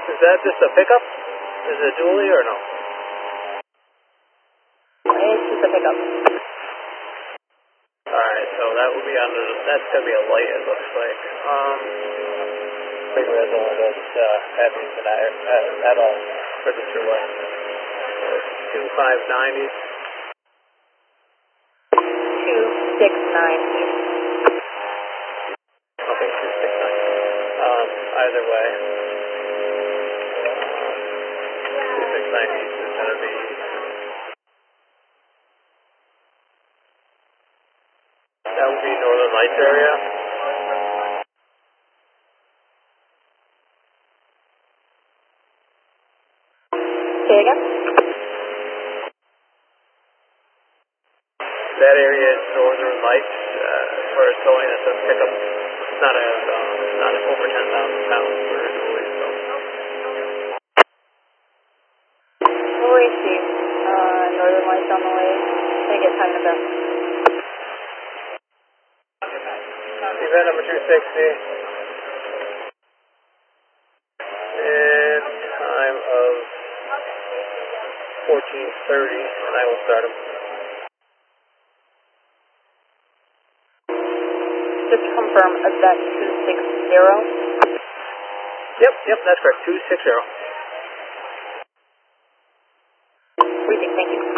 Is that just a pickup? Is it a dually or no? It's just a pickup. Alright, so that would be under, that's going to be a light, it looks like. Big red one doesn't have anything at all for the two light. 2590. 2690. Okay, 269. Either way. 2690 is going to be... That would be Northern Lights area. Say again? That area is Northern Lights, where it's going at the pickup. It's not over 10,000 pounds for a dually, so. We'll receive Northern Lights on the way. Can I get time to best? Event number 260. And time of 14:30, and I will start him. Just to confirm, is that 260? Yep, that's correct. 260. Reading, thank you.